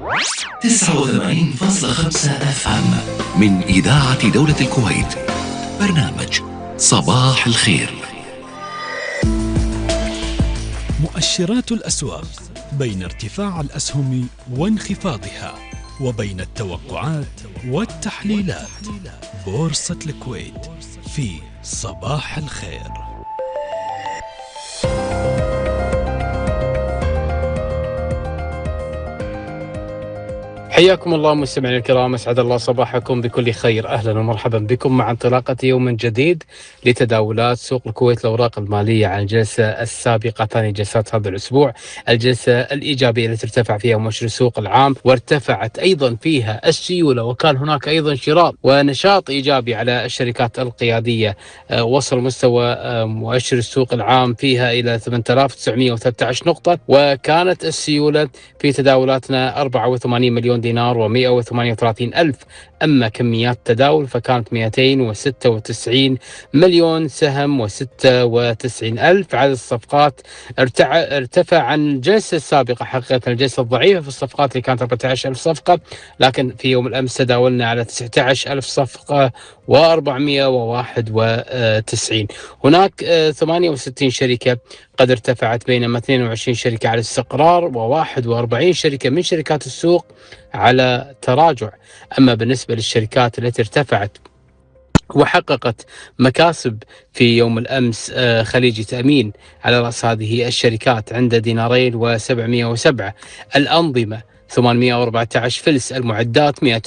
89.5 اف ام من إذاعة دولة الكويت. برنامج صباح الخير. مؤشرات الأسواق بين ارتفاع الأسهم وانخفاضها، وبين التوقعات والتحليلات. بورصة الكويت في صباح الخير. حياكم الله مستمعينا الكرام، اسعد الله صباحكم بكل خير. اهلا ومرحبا بكم مع انطلاقه يوم جديد لتداولات سوق الكويت الاوراق الماليه عن الجلسه السابقه، ثاني جلسات هذا الاسبوع، الجلسه الايجابيه التي ارتفع فيها مؤشر السوق العام وارتفعت ايضا فيها السيوله، وكان هناك ايضا شراء ونشاط ايجابي على الشركات القياديه. وصل مستوى مؤشر السوق العام فيها الى 8913 نقطه، وكانت السيوله في تداولاتنا 84 مليون دينار و138 ألف. أما كميات التداول فكانت 296 مليون سهم و96 ألف. عدد الصفقات ارتفع عن الجلسة السابقة، حقيقة الجلسة الضعيفة في الصفقات اللي كانت 14 ألف صفقة، لكن في يوم الأمس تداولنا على 19 ألف صفقة و491. هناك 68 شركة قد ارتفعت، بينما 22 شركة على استقرار و41 شركة من شركات السوق على تراجع. أما بالنسبة للشركات التي ارتفعت وحققت مكاسب في يوم الأمس، خليجي تأمين على رأس هذه الشركات عنده دينارين و707. الأنظمة 814 فلس، المعدات